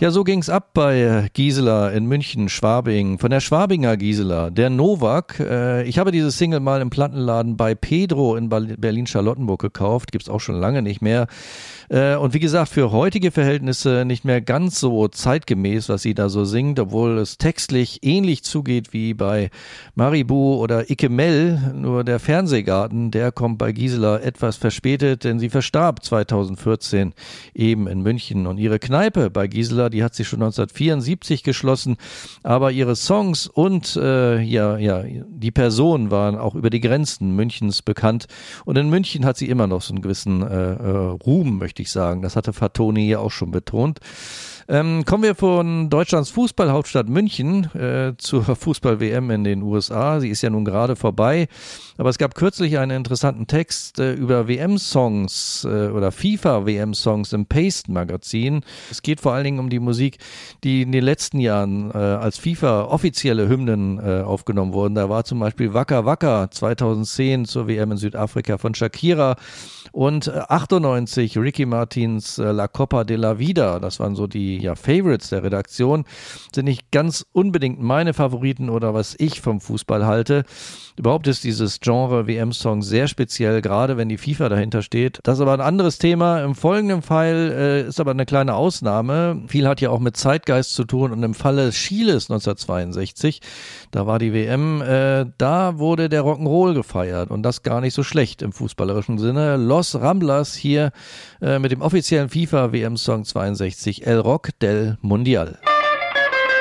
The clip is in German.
Ja, so ging's ab bei Gisela in München, Schwabing, von der Schwabinger Gisela, der Novak. Ich habe diese Single mal im Plattenladen bei Pedro in Berlin-Charlottenburg gekauft, gibt's auch schon lange nicht mehr. Und wie gesagt, für heutige Verhältnisse nicht mehr ganz so zeitgemäß, was sie da so singt, obwohl es textlich ähnlich zugeht wie bei Maribu oder Ike Mell. Nur der Fernsehgarten, der kommt bei Gisela etwas verspätet, denn sie verstarb 2014 eben in München. Und ihre Kneipe bei Gisela, die hat sie schon 1974 geschlossen, aber ihre Songs und die Personen waren auch über die Grenzen Münchens bekannt. Und in München hat sie immer noch so einen gewissen Ruhm, möchte ich sagen. Das hatte Fatoni ja auch schon betont. Kommen wir von Deutschlands Fußballhauptstadt München zur Fußball-WM in den USA. Sie ist ja nun gerade vorbei, aber es gab kürzlich einen interessanten Text über WM-Songs oder FIFA-WM-Songs im Paste-Magazin. Es geht vor allen Dingen um die Musik, die in den letzten Jahren als FIFA-offizielle Hymnen aufgenommen wurden. Da war zum Beispiel Waka Waka 2010 zur WM in Südafrika von Shakira und 98 Ricky Martins La Copa de la Vida. Das waren so die Favorites der Redaktion, sind nicht ganz unbedingt meine Favoriten oder was ich vom Fußball halte. Überhaupt ist dieses Genre WM-Song sehr speziell, gerade wenn die FIFA dahinter steht. Das ist aber ein anderes Thema. Im folgenden Fall ist aber eine kleine Ausnahme. Viel hat ja auch mit Zeitgeist zu tun und im Falle Chiles 1962, da war die WM, da wurde der Rock'n'Roll gefeiert und das gar nicht so schlecht im fußballerischen Sinne. Los Ramblas hier mit dem offiziellen FIFA-WM-Song 62, El Rock del Mundial.